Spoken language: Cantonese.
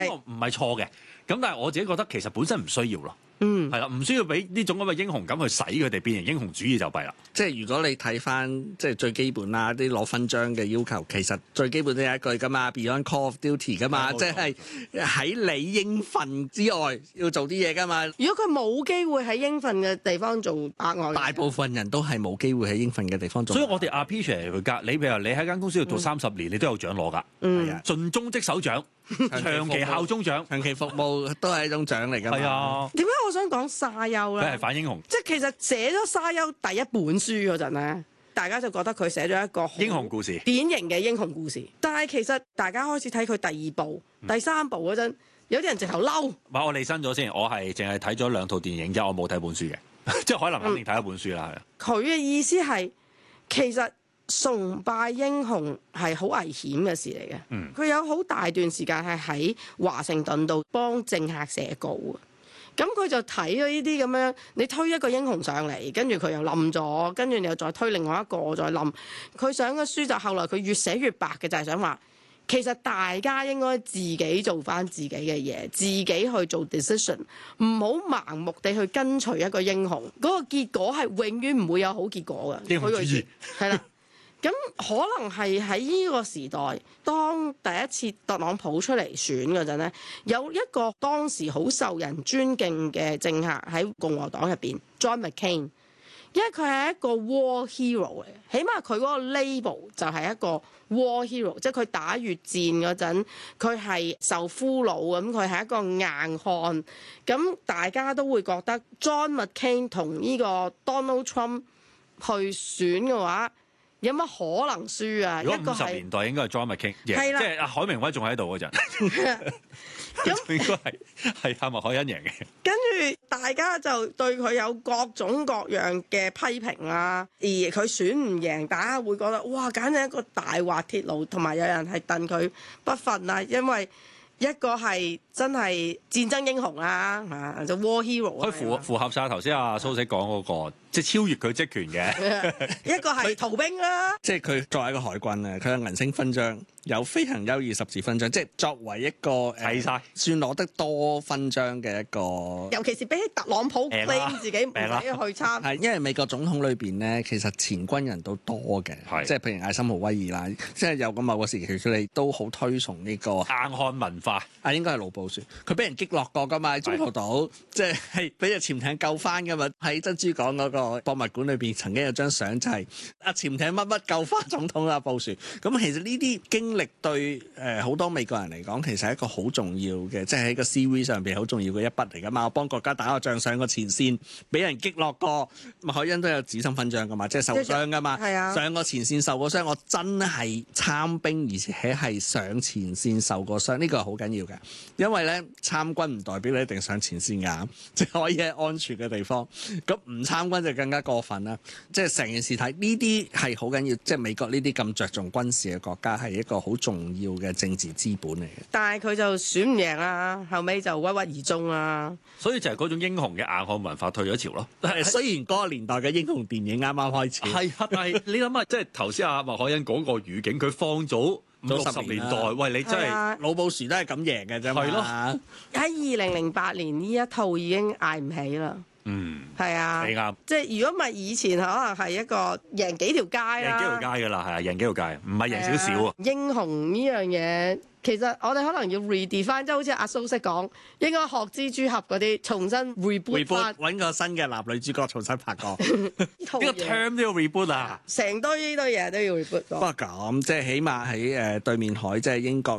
呢個唔係錯嘅。咁但係我自己覺得其實本身唔需要咯。係啦，唔需要俾呢種咁嘅英雄感去使佢哋變成英雄主義就弊啦。 即係如果你睇翻即係最基本啦，啲攞勳章嘅要求，其實最基本都有一句噶嘛 ，Beyond Call of Duty 噶嘛，即係喺你應份之外要做啲嘢噶嘛。 如果佢冇機會喺應份嘅地方做額外， 大部分人都係冇機會喺應份嘅地方做。 所以我哋 appreciate 佢㗎。你譬如你喺間公司度做30年，你都有獎攞㗎。係啊，盡忠職守獎。長期效忠獎， 長期服務都係一種獎嚟㗎嘛。 係啊， 點解我想講沙丘咧？ 佢係反英雄， 即係其實寫咗沙丘第一本書嗰陣咧，大家就覺得佢寫咗一個英雄故事， 典型嘅英雄故事。但係其實大家開始睇佢第2部、第3部嗰陣，有啲人直頭嬲。 我離身咗先，我係淨係睇咗2套電影啫，我冇睇本書嘅，即係可能肯定睇一本書啦。 佢嘅意思係其實。崇拜英雄係好危險嘅事嚟嘅，佢有好大段時間係喺華盛頓度幫政客寫稿嘅，咁佢就睇咗呢啲咁樣，你推一個英雄上嚟，跟住佢又冧咗，跟住你又再推另外一個再冧，佢上嘅書就後來佢越寫越白嘅，就係想話其實大家應該自己做翻自己嘅嘢，自己去做 decision， 唔好盲目地去跟隨一個英雄，嗰個結果係永遠唔會有好結果嘅。 英雄主義係啦。咁可能係喺呢個時代，當第一次特朗普出嚟選嗰陣咧，有一個當時好受人尊敬嘅政客喺共和黨入邊 ，John McCain，因為佢係一個 war hero 嚟嘅，起碼佢嗰個 label 就係一個 war hero， 即係佢打越戰嗰陣，佢係受俘虜咁，佢係一個硬漢，咁大家都會覺得 John McCain 同呢個 Donald Trump 去選嘅話，有乜可能輸啊？ 如果50年代應該係 John McCain，即係阿海明威仲喺度嗰陣，咁應該係阿麥凱恩贏嘅。 跟住大家就對佢有各種各樣嘅批評啦，而佢選唔贏，大家會覺得哇，簡直一個大滑鐵盧，同埋有人係戥佢不忿啊，因為一個係真係戰爭英雄啦，就 war hero， 可以符合晒頭先阿蘇軾講嗰個。即係超越佢職權嘅一個係逃兵啦， 即係佢作為一個海軍咧，佢有銀星勳章，有飛行優異十字勳章，即係作為一個睇晒算攞得多勳章嘅一個， 尤其是比起特朗普 claim 自己唔使去參， 係因為美國總統裏邊咧，其實前軍人都多嘅，即係譬如艾森豪威爾啦，即係有咁某個時期佢哋都好推崇呢個硬漢文化， 應該係盧布殊，佢俾人擊落過㗎嘛，喺中途島，即係俾隻潛艇救翻㗎嘛，喺珍珠港嗰個博物館裏邊曾經有張相就係潛艇乜乜救翻總統阿布殊，咁其實呢啲經歷對好多美國人嚟講，其實係一個好重要嘅，即係喺個 CV 上邊好重要嘅一筆嚟㗎嘛。我幫國家打個仗上個前線，俾人擊落過，麥凱恩都有紫心勳章㗎嘛，即係受傷㗎嘛。上個前線受過傷，我真係參兵，而且係上前線受過傷，呢個係好緊要嘅，因為咧參軍唔代表你一定上前線㗎，即係可以喺安全嘅地方。咁唔參軍就更加過分啦！即係成件事睇呢啲係好緊要，即係美國呢啲咁着重軍事嘅國家係一個好重要嘅政治資本嚟嘅。 但係佢就選唔贏啦，後尾就鬱鬱而終啦。 所以就係嗰種英雄嘅硬漢文化退咗潮咯。 雖然嗰個年代嘅英雄電影啱啱開始， 係啊，但係你諗下，即係頭先阿麥凱恩講個語境，佢放早50年代，喂你真係老布殊都係咁贏嘅啫嘛。係咯， 喺2008年呢一套已經嗌唔起啦。係啊， 你啱。 即係如果唔係以前可能係一個贏幾條街啦， 贏幾條街㗎啦，係啊，贏幾條街，唔係贏少少啊。 英雄呢樣嘢，其實我哋可能要 redefine，即係好似阿蘇軾講，應該學蜘蛛俠嗰啲重新 reboot 翻， 揾個新嘅男女主角重新拍過。 呢個 term 都要 reboot 啊， 成堆呢堆嘢都要 reboot。 不過咁即係起碼喺對面海，即係英國。